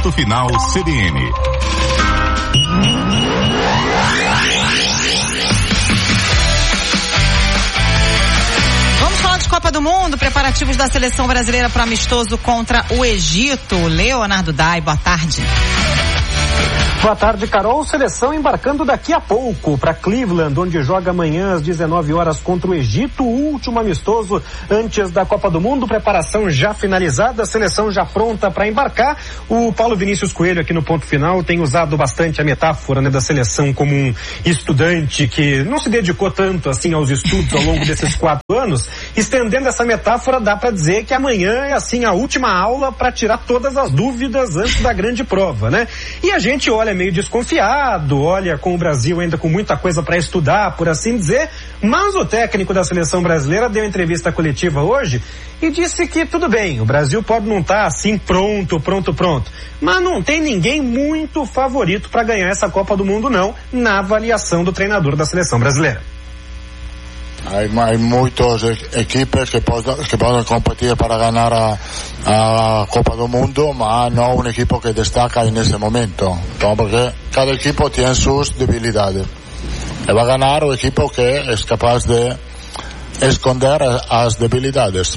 Ponto Final CBN. Vamos falar de Copa do Mundo, preparativos da seleção brasileira para amistoso contra o Egito. Leonardo Dai, boa tarde. Boa tarde, Carol. Seleção embarcando daqui a pouco para Cleveland, onde joga amanhã às 19 horas contra o Egito, o último amistoso antes da Copa do Mundo. Preparação já finalizada, a seleção já pronta para embarcar. O Paulo Vinícius Coelho aqui no Ponto Final tem usado bastante a metáfora, né, da seleção como um estudante que não se dedicou tanto assim aos estudos ao longo desses 4 anos. Estendendo essa metáfora, dá para dizer que amanhã é assim a última aula para tirar todas as dúvidas antes da grande prova, né? E a gente olha meio desconfiado, olha com o Brasil ainda com muita coisa para estudar, por assim dizer, mas o técnico da seleção brasileira deu entrevista coletiva hoje e disse que tudo bem, o Brasil pode não estar assim pronto, mas não tem ninguém muito favorito para ganhar essa Copa do Mundo não, na avaliação do treinador da seleção brasileira. Hay muchas equipos que pueden competir para ganar a Copa do Mundo, pero no un equipo que destaca en ese momento. Entonces, porque cada equipo tiene sus debilidades. Y va a ganar un equipo que es capaz de esconder las debilidades.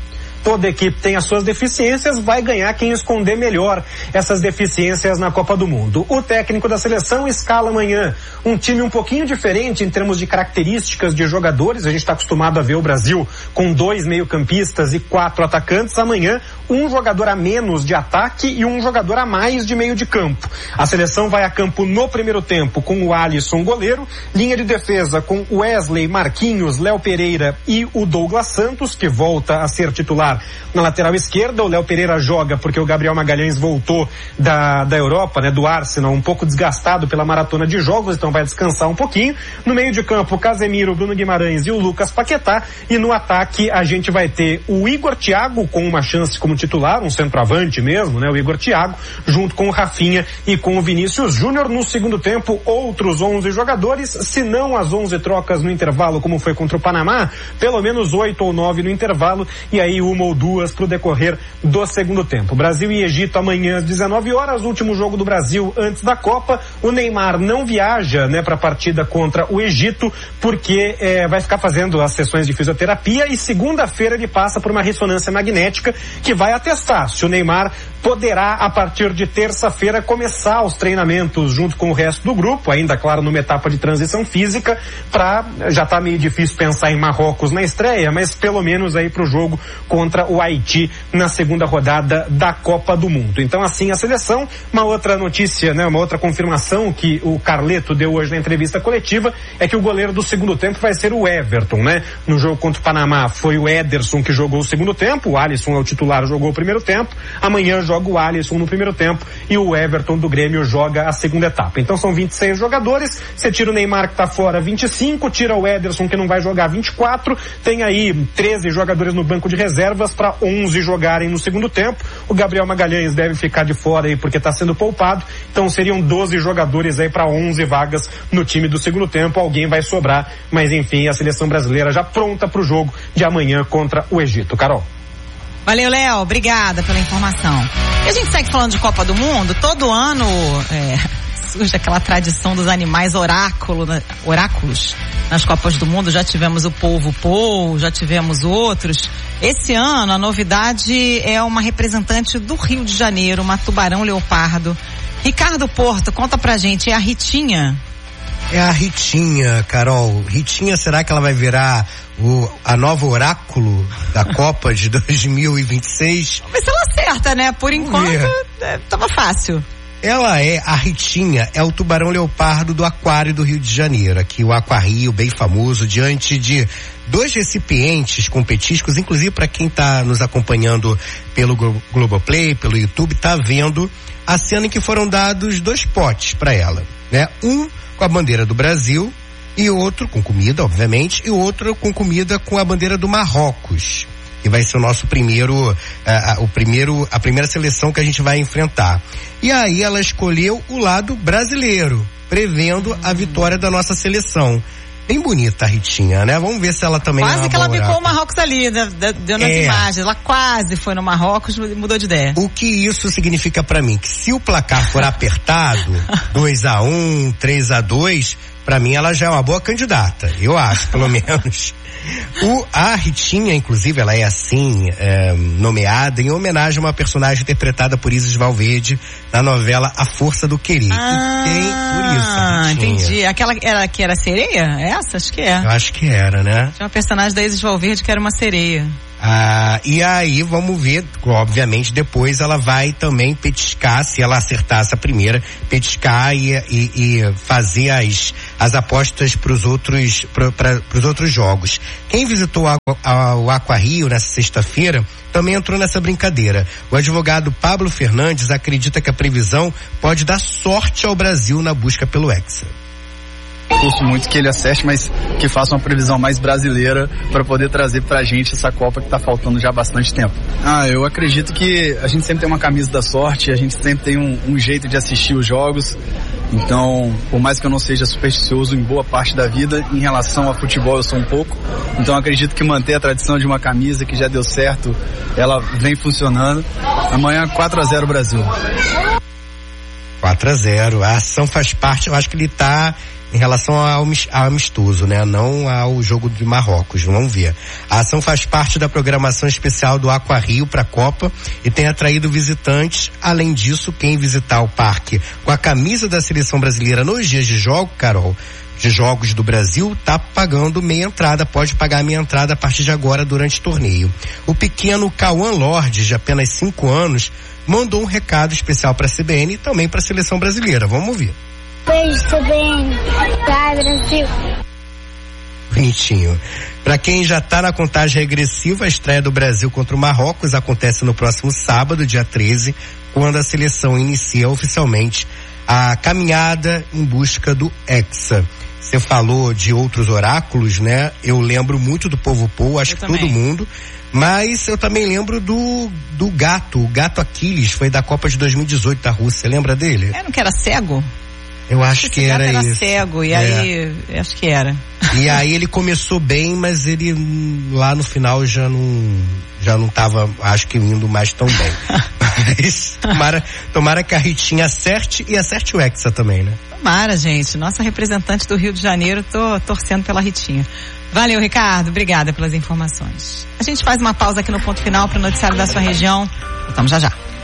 Toda equipe tem as suas deficiências, vai ganhar quem esconder melhor essas deficiências na Copa do Mundo. O técnico da seleção escala amanhã um time um pouquinho diferente em termos de características de jogadores. A gente está acostumado a ver o Brasil com 2 meio-campistas e 4 atacantes. Amanhã, um jogador a menos de ataque e um jogador a mais de meio de campo. A seleção vai a campo no primeiro tempo com o Alisson goleiro, linha de defesa com Wesley, Marquinhos, Léo Pereira e o Douglas Santos, que volta a ser titular na lateral esquerda. O Léo Pereira joga porque o Gabriel Magalhães voltou da Europa, né, do Arsenal, um pouco desgastado pela maratona de jogos, então vai descansar um pouquinho. No meio de campo, Casemiro, Bruno Guimarães e o Lucas Paquetá. E no ataque a gente vai ter o Igor Thiago com uma chance como titular, um centroavante mesmo, né, o Igor Thiago, junto com o Rafinha e com o Vinícius Júnior. No segundo tempo, outros 11 jogadores, se não as 11 trocas no intervalo, como foi contra o Panamá, pelo menos 8 ou 9 no intervalo, e aí uma ou duas para o decorrer do segundo tempo. Brasil e Egito amanhã às 19 horas, último jogo do Brasil antes da Copa. O Neymar não viaja, né, para a partida contra o Egito, porque vai ficar fazendo as sessões de fisioterapia e segunda-feira ele passa por uma ressonância magnética que vai atestar se o Neymar poderá, a partir de terça-feira, começar os treinamentos junto com o resto do grupo, ainda, claro, numa etapa de transição física, já tá meio difícil pensar em Marrocos na estreia, mas pelo menos aí pro jogo contra o Haiti na segunda rodada da Copa do Mundo. Então, assim, a seleção, uma outra notícia, né, uma outra confirmação que o Carleto deu hoje na entrevista coletiva é que o goleiro do segundo tempo vai ser o Everton, né? No jogo contra o Panamá foi o Ederson que jogou o segundo tempo, o Alisson é o titular, jogou o primeiro tempo, amanhã joga o Alisson no primeiro tempo e o Everton do Grêmio joga a segunda etapa. Então são 26 jogadores, você tira o Neymar que tá fora, 25, tira o Ederson que não vai jogar, 24, tem aí 13 jogadores no banco de reservas para 11 jogarem no segundo tempo. O Gabriel Magalhães deve ficar de fora aí porque está sendo poupado, então seriam 12 jogadores aí para 11 vagas no time do segundo tempo. Alguém vai sobrar, mas enfim, a seleção brasileira já pronta para o jogo de amanhã contra o Egito. Carol. Valeu, Léo, obrigada pela informação. E a gente segue falando de Copa do Mundo, todo ano surge aquela tradição dos animais oráculos nas Copas do Mundo. Já tivemos o polvo Paul, já tivemos outros. Esse ano a novidade é uma representante do Rio de Janeiro, uma tubarão leopardo. Ricardo Porto, conta pra gente, é a Ritinha? É a Ritinha, Carol. Ritinha, será que ela vai virar a nova oráculo da Copa de 2026? Mas ela acerta, né? Por enquanto, tava fácil. A Ritinha é o tubarão leopardo do Aquário do Rio de Janeiro, aqui o Aquario, bem famoso, diante de 2 recipientes com petiscos, inclusive para quem está nos acompanhando pelo Globoplay, pelo YouTube, tá vendo a cena em que foram dados 2 potes para ela, né? Um com a bandeira do Brasil e outro com comida, obviamente, e outro com comida com a bandeira do Marrocos, que vai ser o nosso a primeira seleção que a gente vai enfrentar. E aí ela escolheu o lado brasileiro, prevendo a vitória da nossa seleção. bem bonita a Ritinha, né? Vamos ver se ela também quase que ela bicou o Marrocos ali, deu nas imagens. Ela quase foi no Marrocos, mudou de ideia. O que isso significa pra mim? Que se o placar for apertado, 2-1, 3-2, pra mim ela já é uma boa candidata. Eu acho, pelo menos. A Ritinha, inclusive, ela é assim, nomeada em homenagem a uma personagem interpretada por Isis Valverde na novela A Força do Querer. E tem por isso a Ritinha. Entendi. Aquela que era sereia? Essa? Acho que é. Eu acho que era, né? Tinha uma personagem da Isis Valverde que era uma sereia. E aí vamos ver, obviamente depois ela vai também petiscar, se ela acertar essa primeira, petiscar e fazer as apostas pros outros jogos. Quem visitou o AquaRio nessa sexta-feira também entrou nessa brincadeira. O advogado Pablo Fernandes acredita que a previsão pode dar sorte ao Brasil na busca pelo Hexa. Curso muito que ele acerte, mas que faça uma previsão mais brasileira para poder trazer pra gente essa Copa que tá faltando já há bastante tempo. Eu acredito que a gente sempre tem uma camisa da sorte, a gente sempre tem um jeito de assistir os jogos. Então, por mais que eu não seja supersticioso em boa parte da vida, em relação a futebol eu sou um pouco. Então acredito que manter a tradição de uma camisa que já deu certo, ela vem funcionando. Amanhã 4-0 Brasil. 4-0. A ação faz parte, eu acho que ele tá em relação ao amistoso, né? Não ao jogo de Marrocos, vamos ver. A ação faz parte da programação especial do AquaRio para a Copa e tem atraído visitantes. Além disso, quem visitar o parque com a camisa da seleção brasileira nos dias de jogo, Carol, de jogos do Brasil, tá pagando meia entrada, pode pagar meia entrada a partir de agora durante o torneio. O pequeno Cauã Lorde, de apenas 5 anos, mandou um recado especial para a CBN e também para a seleção brasileira. Vamos ouvir. Beijo, CBN. Vai, Brasil. Bonitinho. Para quem já tá na contagem regressiva, a estreia do Brasil contra o Marrocos acontece no próximo sábado, dia 13, quando a seleção inicia oficialmente a caminhada em busca do Hexa. Você falou de outros oráculos, né? Eu lembro muito do Povo Pou, acho que todo mundo. Mas eu também lembro do gato, o gato Aquiles, foi da Copa de 2018 da Rússia, lembra dele? Não que era cego? Eu acho que era isso. Era cego, e aí, acho que era. E aí ele começou bem, mas ele lá no final já não tava, acho que indo mais tão bem. Mas tomara que a Ritinha acerte e acerte o Hexa também, né? Tomara, gente. Nossa representante do Rio de Janeiro, tô torcendo pela Ritinha. Valeu, Ricardo. Obrigada pelas informações. A gente faz uma pausa aqui no Ponto Final para o noticiário da sua região. Voltamos já já.